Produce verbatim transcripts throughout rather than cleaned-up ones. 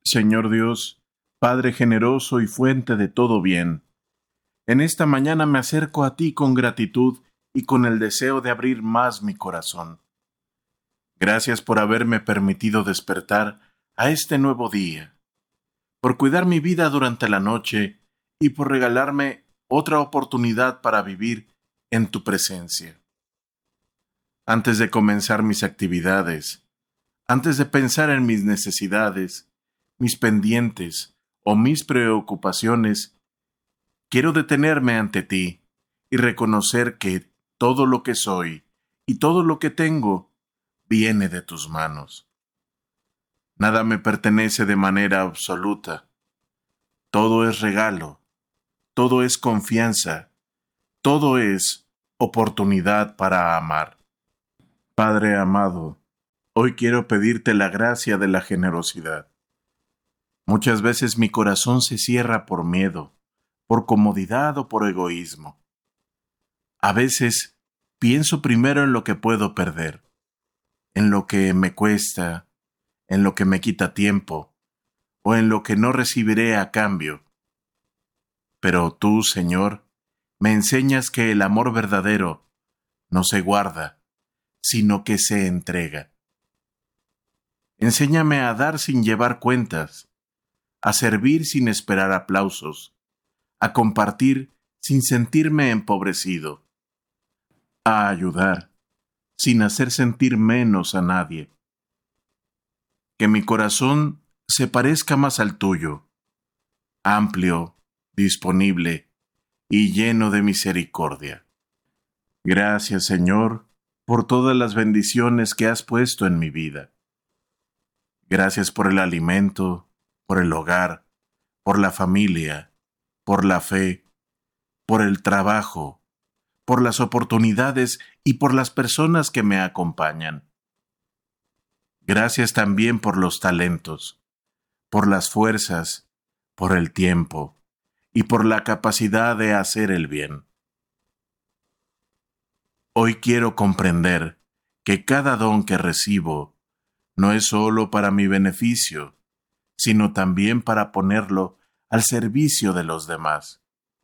Señor Dios, Padre generoso y fuente de todo bien, en esta mañana me acerco a ti con gratitud y con el deseo de abrir más mi corazón. Gracias por haberme permitido despertar a este nuevo día, por cuidar mi vida durante la noche y por regalarme otra oportunidad para vivir en tu presencia. Antes de comenzar mis actividades, antes de pensar en mis necesidades, mis pendientes o mis preocupaciones, quiero detenerme ante ti y reconocer que todo lo que soy y todo lo que tengo viene de tus manos. Nada me pertenece de manera absoluta. Todo es regalo, todo es confianza, todo es oportunidad para amar. Padre amado, hoy quiero pedirte la gracia de la generosidad. Muchas veces mi corazón se cierra por miedo, por comodidad o por egoísmo. A veces pienso primero en lo que puedo perder, en lo que me cuesta, en lo que me quita tiempo, o en lo que no recibiré a cambio. Pero tú, Señor, me enseñas que el amor verdadero no se guarda, sino que se entrega. Enséñame a dar sin llevar cuentas, a servir sin esperar aplausos, a compartir sin sentirme empobrecido, a ayudar sin hacer sentir menos a nadie. Que mi corazón se parezca más al tuyo, amplio, disponible y lleno de misericordia. Gracias, Señor, por todas las bendiciones que has puesto en mi vida. Gracias por el alimento, por el hogar, por la familia, por la fe, por el trabajo, por las oportunidades y por las personas que me acompañan. Gracias también por los talentos, por las fuerzas, por el tiempo y por la capacidad de hacer el bien. Hoy quiero comprender que cada don que recibo no es solo para mi beneficio, sino también para ponerlo al servicio de los demás.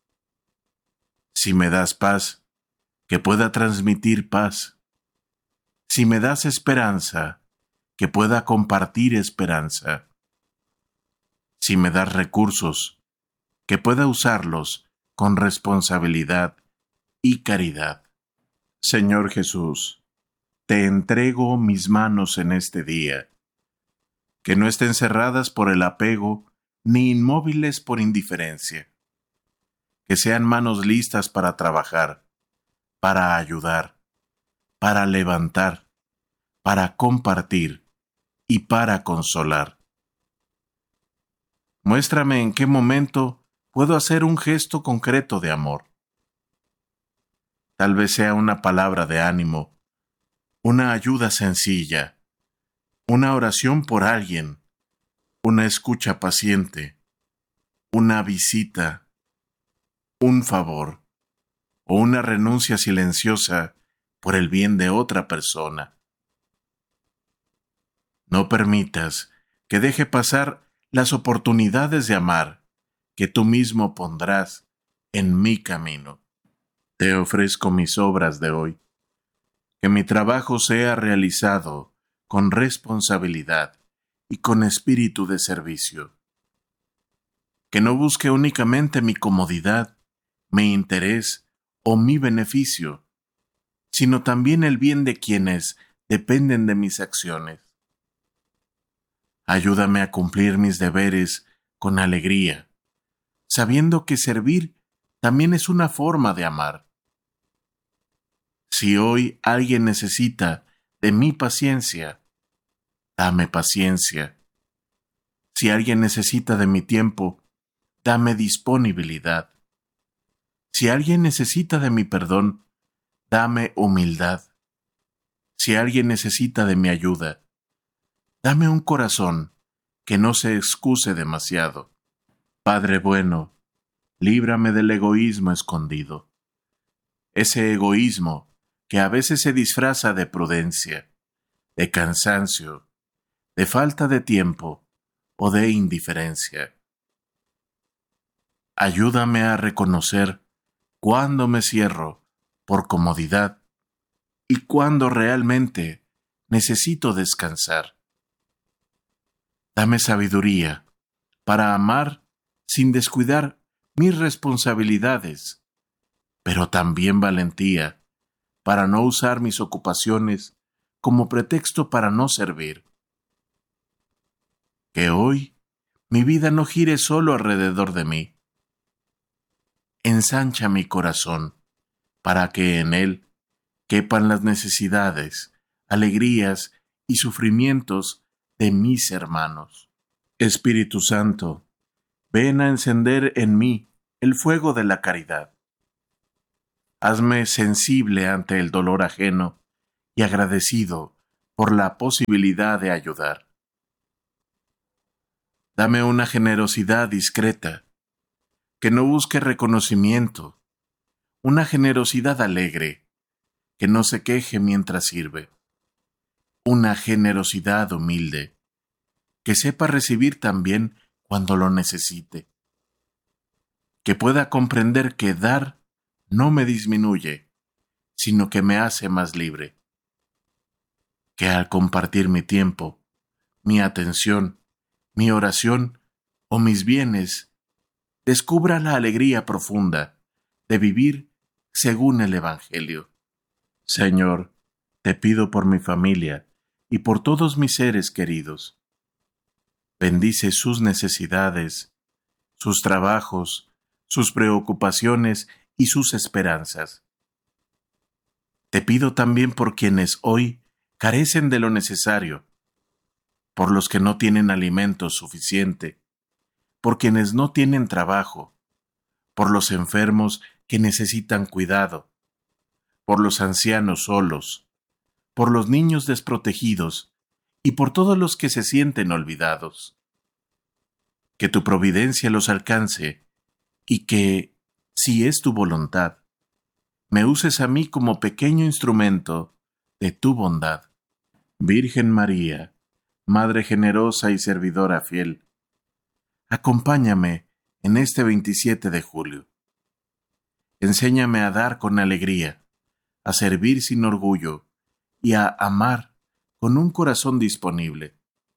Si me das paz, que pueda transmitir paz. Si me das esperanza, que pueda compartir esperanza. Si me das recursos, que pueda usarlos con responsabilidad y caridad. Señor Jesús, te entrego mis manos en este día, que no estén cerradas por el apego ni inmóviles por indiferencia, que sean manos listas para trabajar, para ayudar, para levantar, para compartir y para consolar. Muéstrame en qué momento puedo hacer un gesto concreto de amor. Tal vez sea una palabra de ánimo, una ayuda sencilla, una oración por alguien, una escucha paciente, una visita, un favor o una renuncia silenciosa por el bien de otra persona. No permitas que deje pasar las oportunidades de amar que tú mismo pondrás en mi camino. Te ofrezco mis obras de hoy, que mi trabajo sea realizado con responsabilidad y con espíritu de servicio. Que no busque únicamente mi comodidad, mi interés o mi beneficio, sino también el bien de quienes dependen de mis acciones. Ayúdame a cumplir mis deberes con alegría, sabiendo que servir también es una forma de amar. Si hoy alguien necesita de mi paciencia, dame paciencia. Si alguien necesita de mi tiempo, dame disponibilidad. Si alguien necesita de mi perdón, dame humildad. Si alguien necesita de mi ayuda, dame un corazón que no se excuse demasiado. Padre bueno, líbrame del egoísmo escondido. Ese egoísmo que a veces se disfraza de prudencia, de cansancio, de falta de tiempo o de indiferencia. Ayúdame a reconocer cuándo me cierro por comodidad y cuándo realmente necesito descansar. Dame sabiduría para amar sin descuidar mis responsabilidades, pero también valentía para no usar mis ocupaciones como pretexto para no servir. Que hoy mi vida no gire solo alrededor de mí. Ensancha mi corazón para que en él quepan las necesidades, alegrías y sufrimientos de mis hermanos. Espíritu Santo, ven a encender en mí el fuego de la caridad. Hazme sensible ante el dolor ajeno y agradecido por la posibilidad de ayudar. Dame una generosidad discreta, que no busque reconocimiento, una generosidad alegre, que no se queje mientras sirve, una generosidad humilde, que sepa recibir también cuando lo necesite, que pueda comprender que dar no me disminuye, sino que me hace más libre, que al compartir mi tiempo, mi atención, mi oración o mis bienes, descubra la alegría profunda de vivir según el Evangelio. Señor, te pido por mi familia y por todos mis seres queridos. Bendice sus necesidades, sus trabajos, sus preocupaciones y sus esperanzas. Te pido también por quienes hoy carecen de lo necesario, por los que no tienen alimento suficiente, por quienes no tienen trabajo, por los enfermos que necesitan cuidado, por los ancianos solos, por los niños desprotegidos y por todos los que se sienten olvidados. Que tu providencia los alcance y que, si es tu voluntad, me uses a mí como pequeño instrumento de tu bondad. Virgen María, Madre generosa y servidora fiel, acompáñame en este veintisiete de julio. Enséñame a dar con alegría, a servir sin orgullo y a amar con un corazón disponible.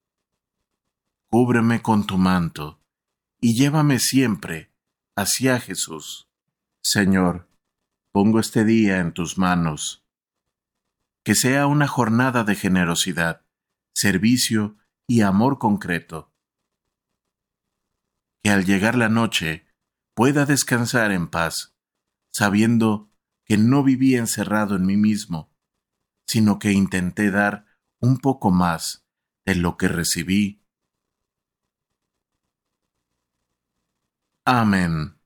Cúbreme con tu manto y llévame siempre hacia Jesús. Señor, pongo este día en tus manos. Que sea una jornada de generosidad, servicio y amor concreto. Que al llegar la noche pueda descansar en paz, sabiendo que no viví encerrado en mí mismo, sino que intenté dar un poco más de lo que recibí. Amén.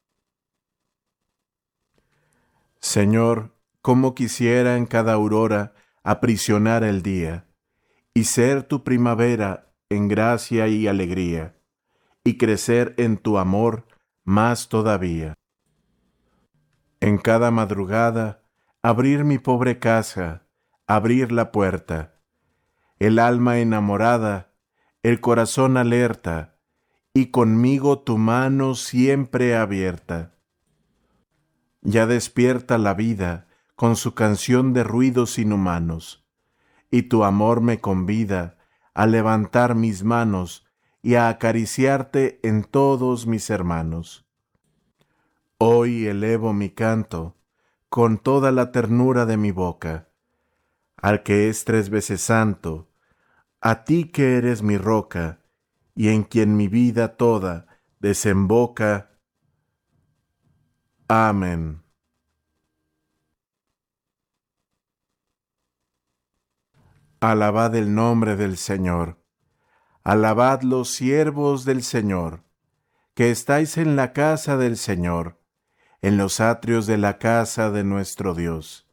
Señor, cómo quisiera en cada aurora aprisionar el día, y ser tu primavera en gracia y alegría, y crecer en tu amor más todavía. En cada madrugada, abrir mi pobre casa, abrir la puerta, el alma enamorada, el corazón alerta, y conmigo tu mano siempre abierta. Ya despierta la vida con su canción de ruidos inhumanos, y tu amor me convida a levantar mis manos y a acariciarte en todos mis hermanos. Hoy elevo mi canto con toda la ternura de mi boca, al que es tres veces santo, a ti que eres mi roca, y en quien mi vida toda desemboca. Amén. Alabad el nombre del Señor. Alabad los siervos del Señor, que estáis en la casa del Señor, en los atrios de la casa de nuestro Dios.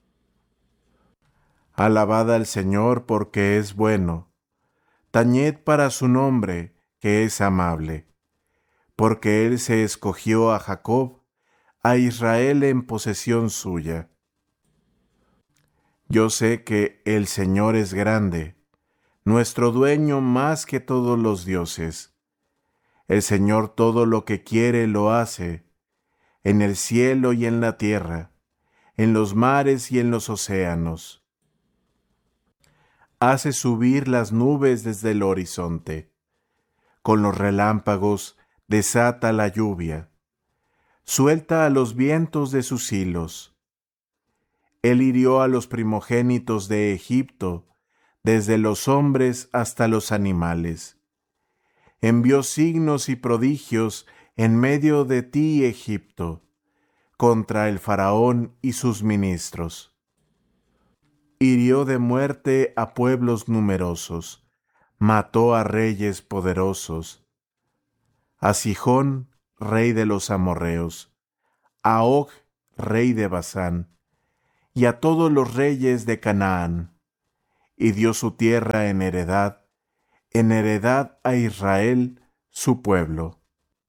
Alabad al Señor porque es bueno. Tañed para su nombre, que es amable. Porque Él se escogió a Jacob, a Israel en posesión suya. Yo sé que el Señor es grande, nuestro dueño más que todos los dioses. El Señor todo lo que quiere lo hace, en el cielo y en la tierra, en los mares y en los océanos. Hace subir las nubes desde el horizonte. Con los relámpagos desata la lluvia. Suelta a los vientos de sus hilos. Él hirió a los primogénitos de Egipto, desde los hombres hasta los animales. Envió signos y prodigios en medio de ti, Egipto, contra el faraón y sus ministros. Hirió de muerte a pueblos numerosos, mató a reyes poderosos, a Sihón, rey de los amorreos, a Og, rey de Basán, y a todos los reyes de Canaán, y dio su tierra en heredad, en heredad a Israel, su pueblo.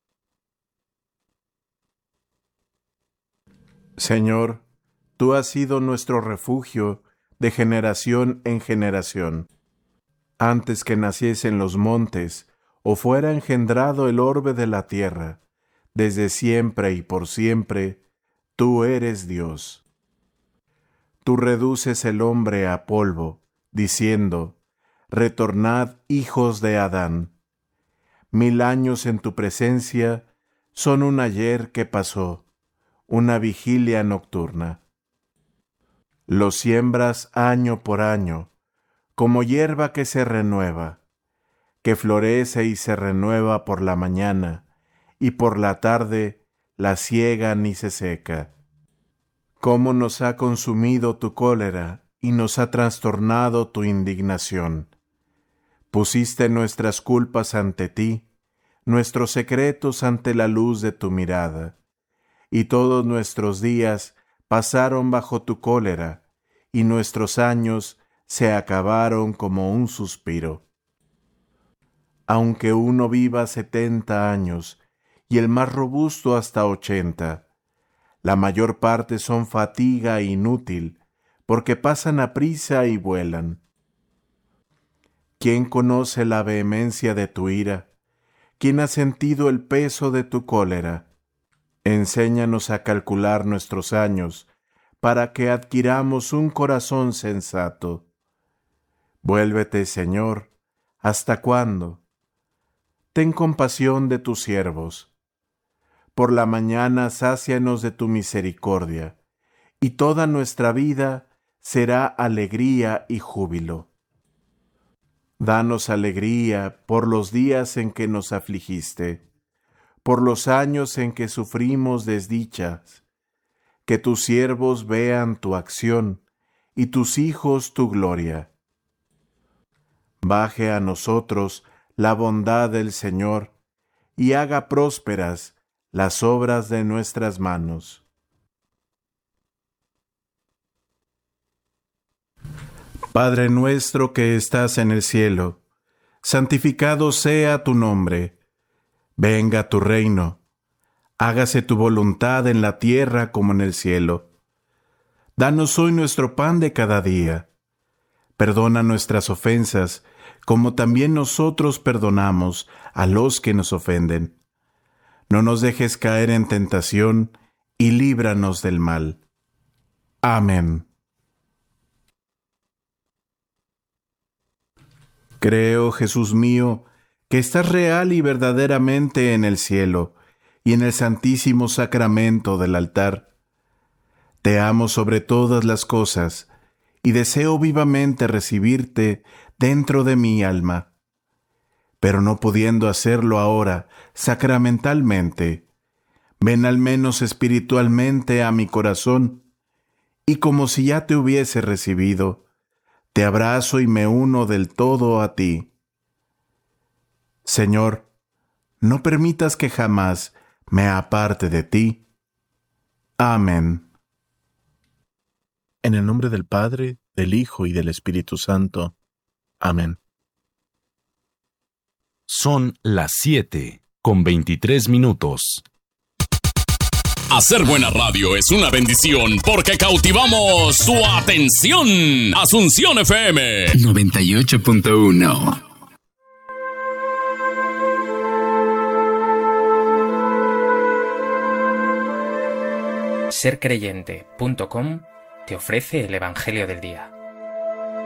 Señor, tú has sido nuestro refugio de generación en generación. Antes que naciesen los montes, o fuera engendrado el orbe de la tierra, desde siempre y por siempre, tú eres Dios. Tú reduces el hombre a polvo, diciendo, retornad, hijos de Adán. Mil años en tu presencia son un ayer que pasó, una vigilia nocturna. Lo siembras año por año, como hierba que se renueva, que florece y se renueva por la mañana, y por la tarde la siegan y se seca. Cómo nos ha consumido tu cólera y nos ha trastornado tu indignación. Pusiste nuestras culpas ante ti, nuestros secretos ante la luz de tu mirada, y todos nuestros días pasaron bajo tu cólera, y nuestros años se acabaron como un suspiro. Aunque uno viva setenta años, y el más robusto hasta ochenta, la mayor parte son fatiga inútil, porque pasan aprisa y vuelan. ¿Quién conoce la vehemencia de tu ira? ¿Quién ha sentido el peso de tu cólera? Enséñanos a calcular nuestros años, para que adquiramos un corazón sensato. Vuélvete, Señor, ¿hasta cuándo? Ten compasión de tus siervos. Por la mañana sácianos de tu misericordia, y toda nuestra vida será alegría y júbilo. Danos alegría por los días en que nos afligiste, por los años en que sufrimos desdichas. Que tus siervos vean tu acción, y tus hijos tu gloria. Baje a nosotros la bondad del Señor, y haga prósperas las obras de nuestras manos. Padre nuestro que estás en el cielo, santificado sea tu nombre. Venga tu reino. Hágase tu voluntad en la tierra como en el cielo. Danos hoy nuestro pan de cada día. Perdona nuestras ofensas, como también nosotros perdonamos a los que nos ofenden. No nos dejes caer en tentación, y líbranos del mal. Amén. Creo, Jesús mío, que estás real y verdaderamente en el cielo, y en el santísimo sacramento del altar. Te amo sobre todas las cosas, y deseo vivamente recibirte dentro de mi alma. Pero no pudiendo hacerlo ahora sacramentalmente, ven al menos espiritualmente a mi corazón, y como si ya te hubiese recibido, te abrazo y me uno del todo a ti. Señor, no permitas que jamás me aparte de ti. Amén. En el nombre del Padre, del Hijo y del Espíritu Santo. Amén. Son las siete con veintitrés minutos. Hacer buena radio es una bendición porque cautivamos su atención. Asunción F M noventa y ocho punto uno. ser creyente punto com te ofrece el Evangelio del Día.